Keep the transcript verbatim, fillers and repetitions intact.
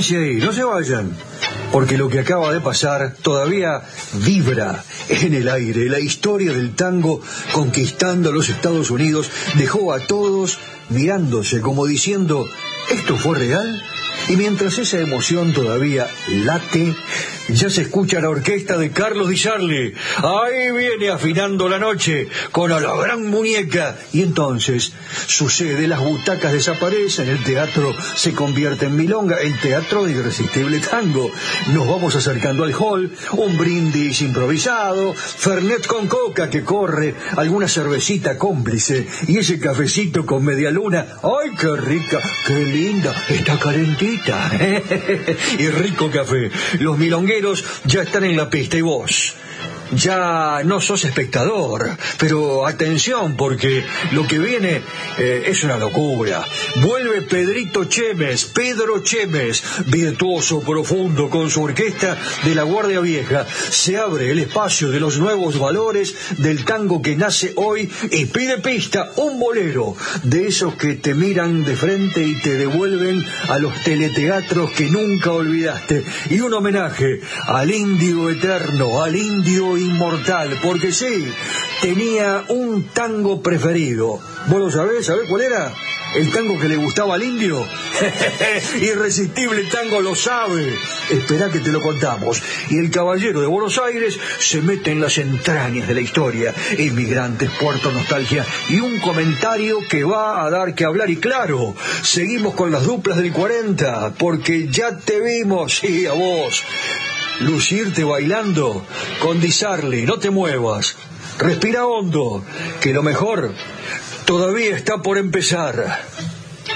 Quédense ahí, no se vayan, porque lo que acaba de pasar todavía vibra en el aire. La historia del tango conquistando los Estados Unidos dejó a todos mirándose como diciendo, ¿esto fue real? Y mientras esa emoción todavía late, ya se escucha la orquesta de Carlos Di Sarli. Ahí viene afinando la noche con a la gran muñeca. Y entonces sucede, las butacas desaparecen, el teatro se convierte en milonga, el teatro de Irresistible Tango. Nos vamos acercando al hall, un brindis improvisado, fernet con coca que corre, alguna cervecita cómplice y ese cafecito con media luna. ¡Ay, qué rica, qué linda! Está calentita. Y rico café. Los milongueros ya están en la pista y vos ya no sos espectador, pero atención, porque lo que viene eh, es una locura. Vuelve Pedrito Chemes, Pedro Chemes, virtuoso profundo con su orquesta de la Guardia Vieja. Se abre el espacio de los nuevos valores del tango que nace hoy y pide pista un bolero de esos que te miran de frente y te devuelven a los teleteatros que nunca olvidaste, y un homenaje al indio eterno, al indio inmortal, porque sí, tenía un tango preferido. ¿Vos lo sabés? ¿Sabés cuál era? ¿El tango que le gustaba al indio? Irresistible Tango lo sabe. Esperá que te lo contamos. Y el caballero de Buenos Aires se mete en las entrañas de la historia. Inmigrantes, Puerto Nostalgia y un comentario que va a dar que hablar. Y claro, seguimos con las duplas del cuarenta, porque ya te vimos, sí, a vos, lucirte bailando con Di Sarli. No te muevas, respira hondo, que lo mejor todavía está por empezar.